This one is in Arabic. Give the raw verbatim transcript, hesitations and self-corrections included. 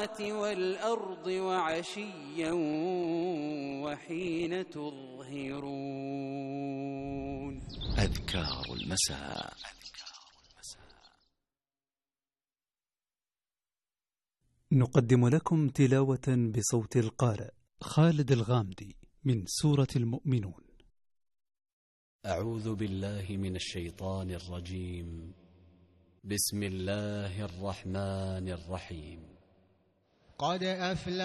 السماوات والأرض وعشيا وحين تظهرون. أذكار المساء. نقدم لكم تلاوة بصوت القارئ خالد الغامدي من سورة المؤمنون. أعوذ بالله من الشيطان الرجيم. بسم الله الرحمن الرحيم. قد أفلح